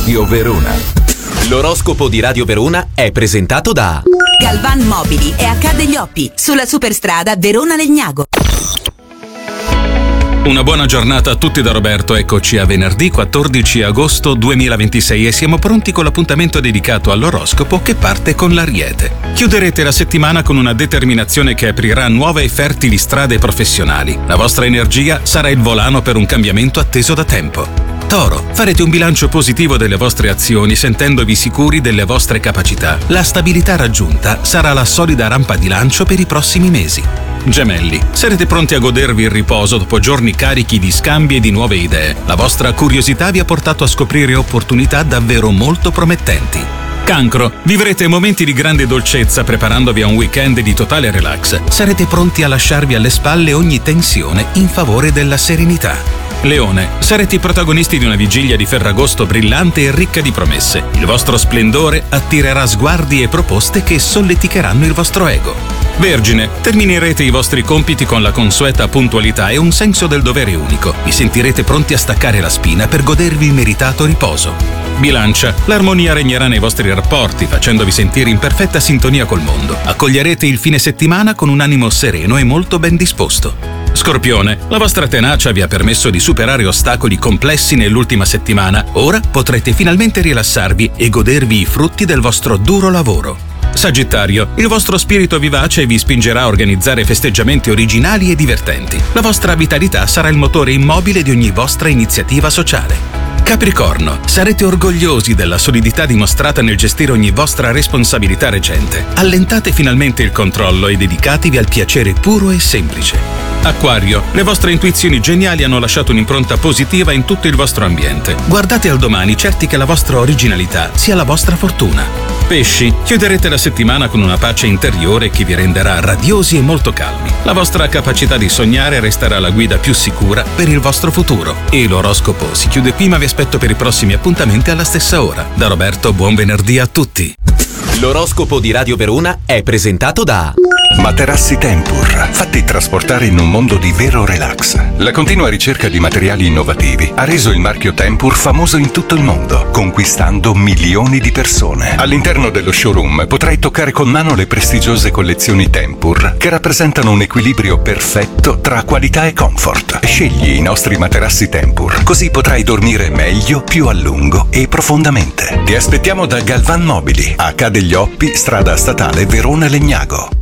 Radio Verona. L'oroscopo di Radio Verona è presentato da Galvan Mobili e Accade gli Oppi, sulla superstrada Verona-Legnago. Una buona giornata a tutti da Roberto, eccoci a venerdì 14 agosto 2026 e siamo pronti con l'appuntamento dedicato all'oroscopo che parte con l'Ariete. Chiuderete la settimana con una determinazione che aprirà nuove e fertili strade professionali. La vostra energia sarà il volano per un cambiamento atteso da tempo. Toro, farete un bilancio positivo delle vostre azioni sentendovi sicuri delle vostre capacità. La stabilità raggiunta sarà la solida rampa di lancio per i prossimi mesi. Gemelli, sarete pronti a godervi il riposo dopo giorni carichi di scambi e di nuove idee. La vostra curiosità vi ha portato a scoprire opportunità davvero molto promettenti. Cancro, vivrete momenti di grande dolcezza preparandovi a un weekend di totale relax. Sarete pronti a lasciarvi alle spalle ogni tensione in favore della serenità. Leone, sarete i protagonisti di una vigilia di Ferragosto brillante e ricca di promesse. Il vostro splendore attirerà sguardi e proposte che solleticheranno il vostro ego. Vergine, terminerete i vostri compiti con la consueta puntualità e un senso del dovere unico. Vi sentirete pronti a staccare la spina per godervi il meritato riposo. Bilancia, l'armonia regnerà nei vostri rapporti, facendovi sentire in perfetta sintonia col mondo. Accoglierete il fine settimana con un animo sereno e molto ben disposto. Scorpione, la vostra tenacia vi ha permesso di superare ostacoli complessi nell'ultima settimana. Ora potrete finalmente rilassarvi e godervi i frutti del vostro duro lavoro. Sagittario, il vostro spirito vivace vi spingerà a organizzare festeggiamenti originali e divertenti. La vostra vitalità sarà il motore immobile di ogni vostra iniziativa sociale. Capricorno, sarete orgogliosi della solidità dimostrata nel gestire ogni vostra responsabilità recente. Allentate finalmente il controllo e dedicatevi al piacere puro e semplice. Acquario, le vostre intuizioni geniali hanno lasciato un'impronta positiva in tutto il vostro ambiente. Guardate al domani, certi che la vostra originalità sia la vostra fortuna. Pesci, chiuderete la settimana con una pace interiore che vi renderà radiosi e molto calmi. La vostra capacità di sognare resterà la guida più sicura per il vostro futuro. E l'oroscopo si chiude qui, ma vi aspetto per i prossimi appuntamenti alla stessa ora. Da Roberto, buon venerdì a tutti. L'oroscopo di Radio Verona è presentato da Materassi Tempur, fatti trasportare in un mondo di vero relax. La continua ricerca di materiali innovativi ha reso il marchio Tempur famoso in tutto il mondo, conquistando milioni di persone. All'interno dello showroom potrai toccare con mano le prestigiose collezioni Tempur, che rappresentano un equilibrio perfetto tra qualità e comfort. Scegli i nostri materassi Tempur, così potrai dormire meglio, più a lungo e profondamente. Ti aspettiamo da Galvan Mobili, a Accade gli Oppi, strada statale Verona-Legnago.